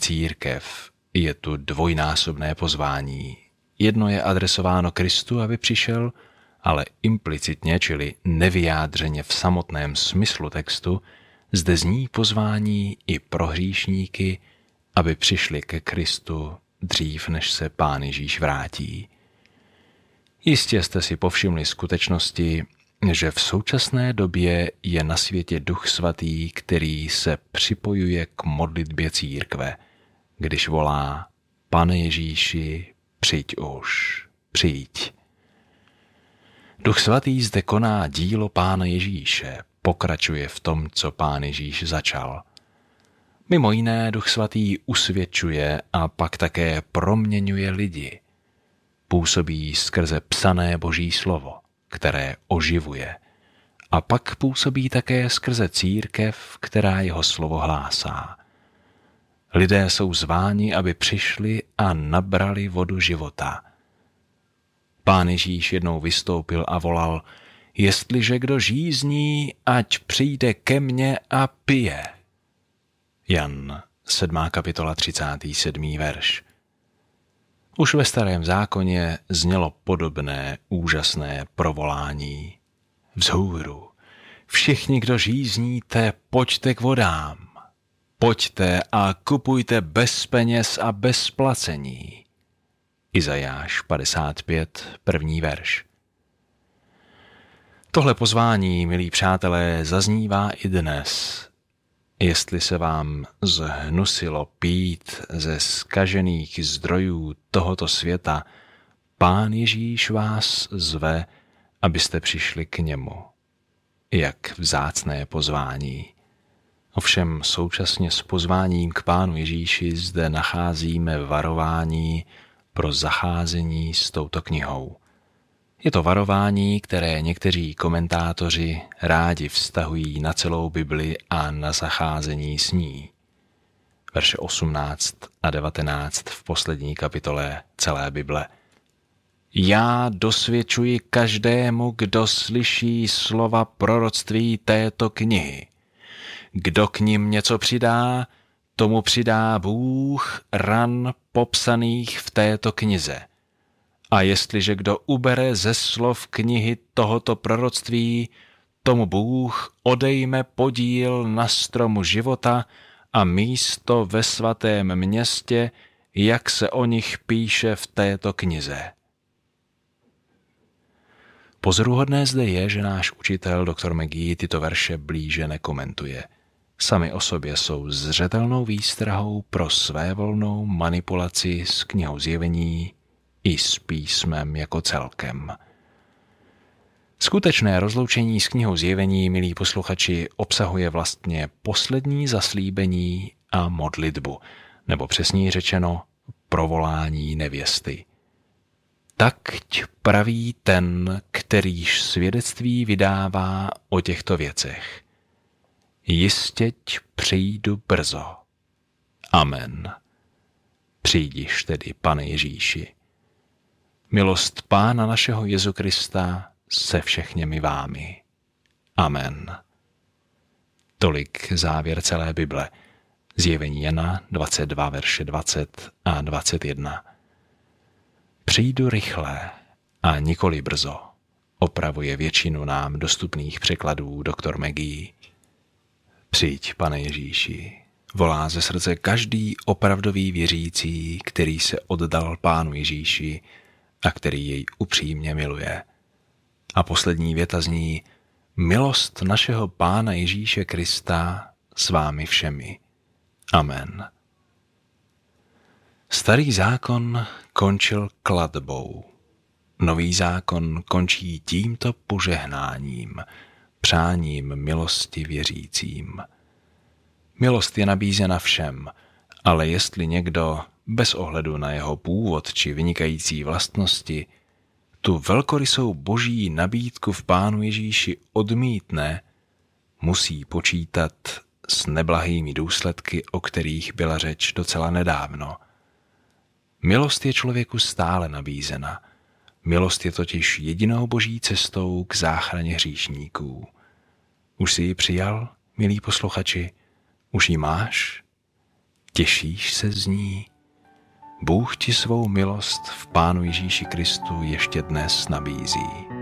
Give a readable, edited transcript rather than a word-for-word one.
církev, je tu dvojnásobné pozvání. Jedno je adresováno Kristu, aby přišel, ale implicitně, čili nevyjádřeně v samotném smyslu textu, zde zní pozvání i pro hříšníky, aby přišli ke Kristu dřív, než se Pán Ježíš vrátí. Jistě jste si povšimli skutečnosti, že v současné době je na světě Duch Svatý, který se připojuje k modlitbě církve, když volá: Pane Ježíši, přijď už, přijď. Duch Svatý zde koná dílo Pána Ježíše, pokračuje v tom, co Pán Ježíš začal. Mimo jiné Duch Svatý usvědčuje a pak také proměňuje lidi. Působí skrze psané Boží slovo, které oživuje, a pak působí také skrze církev, která jeho slovo hlásá. Lidé jsou zváni, aby přišli a nabrali vodu života. Pán Ježíš jednou vystoupil a volal: Jestliže kdo žízní, ať přijde ke mně a pije. Jan 7. kapitola 37. verš. Už ve Starém zákoně znělo podobné úžasné provolání. Vzhůru, všichni, kdo žízníte, pojďte k vodám. Pojďte a kupujte bez peněz a bez placení. Izajáš 55, 1. verš. Tohle pozvání, milí přátelé, zaznívá i dnes. Jestli se vám zhnusilo pít ze zkažených zdrojů tohoto světa, Pán Ježíš vás zve, abyste přišli k němu. Jak vzácné pozvání. Ovšem současně s pozváním k Pánu Ježíši zde nacházíme varování pro zacházení s touto knihou. Je to varování, které někteří komentátoři rádi vztahují na celou Bibli a na zacházení s ní. Verše 18 a 19 v poslední kapitole celé Bible. Já dosvědčuji každému, kdo slyší slova proroctví této knihy. Kdo k nim něco přidá, tomu přidá Bůh ran popsaných v této knize. A jestliže kdo ubere ze slov knihy tohoto proroctví, tomu Bůh odejme podíl na stromu života a místo ve svatém městě, jak se o nich píše v této knize. Pozoruhodné zde je, že náš učitel dr. McGee tyto verše blíže nekomentuje. Sami o sobě jsou zřetelnou výstrahou pro svévolnou manipulaci s knihou Zjevení i s písmem jako celkem. Skutečné rozloučení s knihou Zjevení, milí posluchači, obsahuje vlastně poslední zaslíbení a modlitbu, nebo přesněji řečeno provolání nevěsty. Takť praví ten, kterýž svědectví vydává o těchto věcech. Jistěť přijdu brzo. Amen. Přijdiš tedy, Pane Ježíši. Milost Pána našeho Jezu Krista se všechněmi vámi. Amen. Tolik závěr celé Bible. Zjevení Jana 22, verše 20 a 21. Přijdu rychle a nikoli brzo, opravuje většinu nám dostupných překladů dr. McGee. Přijď, Pane Ježíši, volá ze srdce každý opravdový věřící, který se oddal Pánu Ježíši a který jej upřímně miluje. A poslední věta zní: milost našeho Pána Ježíše Krista s vámi všemi. Amen. Starý zákon končil klatbou. Nový zákon končí tímto požehnáním, přáním milosti věřícím. Milost je nabízena všem, ale jestli někdo, bez ohledu na jeho původ či vynikající vlastnosti, tu velkorysou boží nabídku v Pánu Ježíši odmítne, musí počítat s neblahými důsledky, o kterých byla řeč docela nedávno. Milost je člověku stále nabízena. Milost je totiž jedinou boží cestou k záchraně hříšníků. Už jsi ji přijal, milí posluchači? Už ji máš? Těšíš se z ní? Bůh ti svou milost v Pánu Ježíši Kristu ještě dnes nabízí.